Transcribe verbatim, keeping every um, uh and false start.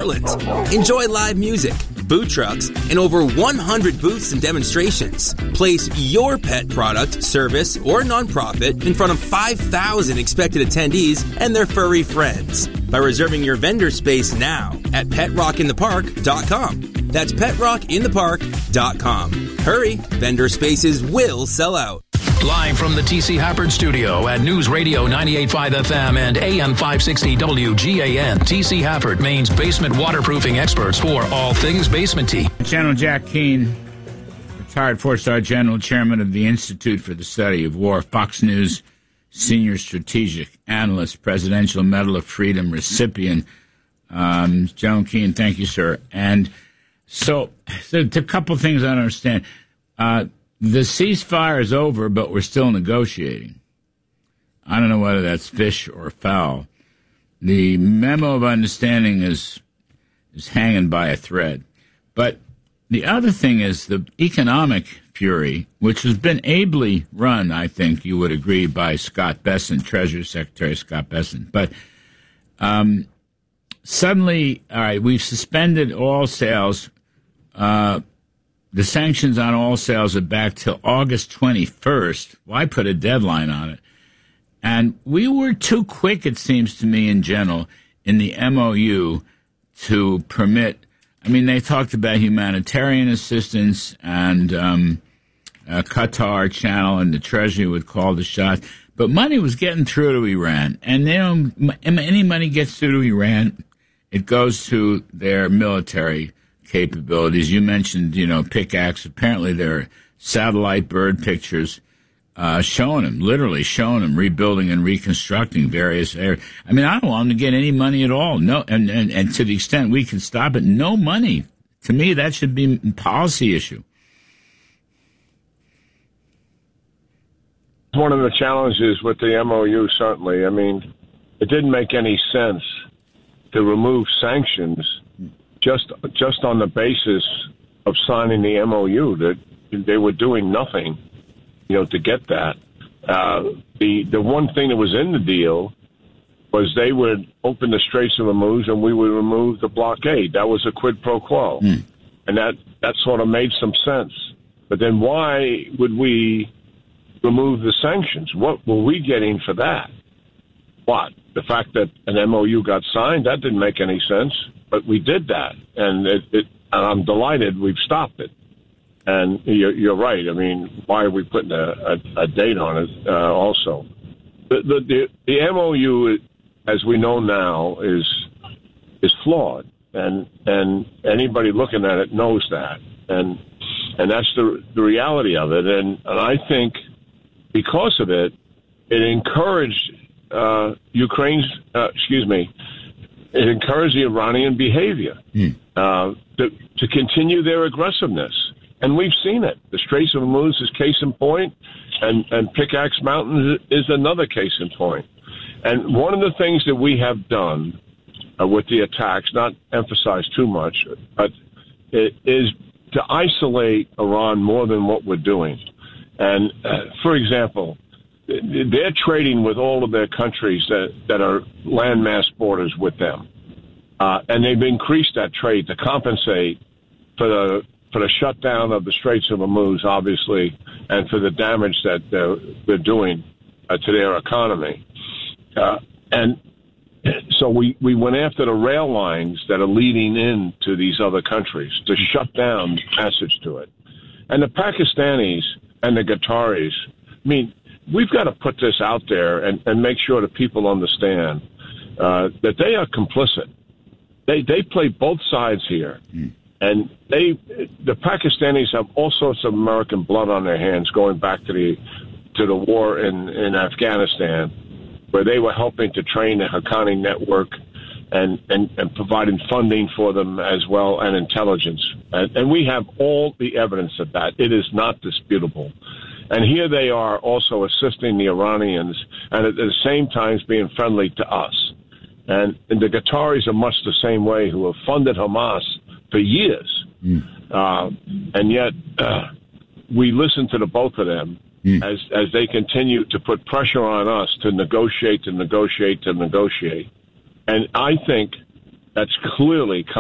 Orleans. Enjoy live music, food trucks, and over one hundred booths and demonstrations. Place your pet product, service, or nonprofit in front of five thousand expected attendees and their furry friends by reserving your vendor space now at pet rock in the park dot com. That's pet rock in the park dot com. Hurry, vendor spaces will sell out. Live from the T C. Happard Studio at News Radio ninety-eight point five F M and A M five sixty W G A N, T C. Happard, Maine's basement waterproofing experts for all things basementy. General Jack Keane, retired four-star general, chairman of the Institute for the Study of War, Fox News senior strategic analyst, Presidential Medal of Freedom recipient. Um, General Keane, thank you, sir. And so, so a couple things I don't understand. Uh, The ceasefire is over, but we're still negotiating. I don't know whether that's fish or fowl. The memo of understanding is is hanging by a thread. But the other thing is the economic fury, which has been ably run, I think you would agree, by Scott Bessent, Treasury Secretary Scott Bessent. But um, suddenly, all right, we've suspended all sales. Uh The sanctions on all sales are back till August twenty-first. Why put a deadline on it? And we were too quick, it seems to me, in general, in the M O U to permit. I mean, they talked about humanitarian assistance and um, uh, Qatar Channel, and the Treasury would call the shots. But money was getting through to Iran. And they don't, any money gets through to Iran, it goes to their military capabilities. You mentioned, you know, pickaxe. Apparently there are satellite bird pictures uh, showing them, literally showing them rebuilding and reconstructing various areas. I mean, I don't want them to get any money at all. No, and, and, and to the extent we can stop it, no money. To me, that should be a policy issue. One of the challenges with the M O U, certainly. I mean, it didn't make any sense to remove sanctions just just on the basis of signing the M O U, that they were doing nothing, you know, to get that. Uh, the the one thing that was in the deal was they would open the Straits of Hormuz and we would remove the blockade. That was a quid pro quo. Mm. And that, that sort of made some sense. But then why would we remove the sanctions? What were we getting for that? What? The fact that an M O U got signed, that didn't make any sense. But we did that, and it, it, and I'm delighted we've stopped it. And you're, you're right. I mean, why are we putting a, a, a date on it uh, also? The, the, the, the M O U, as we know now, is is flawed, and and anybody looking at it knows that. And and that's the, the reality of it. And, and I think because of it, it encouraged uh, Ukraine's, uh, excuse me, it encouraged the Iranian behavior mm. uh, to, to continue their aggressiveness. And we've seen it. The Straits of Hormuz is case in point, and, and Pickaxe Mountain is another case in point. And one of the things that we have done uh, with the attacks, not emphasize too much, but it is to isolate Iran more than what we're doing. And, uh, for example, they're trading with all of their countries that, that are landmass borders with them. Uh, and they've increased that trade to compensate for the for the shutdown of the Straits of Hormuz, obviously, and for the damage that they're, they're doing uh, to their economy. Uh, and so we, we went after the rail lines that are leading into these other countries to shut down passage to it. And the Pakistanis and the Qataris, I mean, we've got to put this out there and, and make sure that people understand uh, that they are complicit. They they play both sides here. Mm. And they, the Pakistanis have all sorts of American blood on their hands going back to the to the war in, in Afghanistan, where they were helping to train the Haqqani network and, and, and providing funding for them as well, and intelligence. And, and we have all the evidence of that. It is not disputable. And here they are also assisting the Iranians and at the same time being friendly to us. And, and the Qataris are much the same way, who have funded Hamas for years. Mm. Uh, and yet uh, we listen to the both of them mm. as, as they continue to put pressure on us to negotiate, to negotiate, to negotiate. And I think that's clearly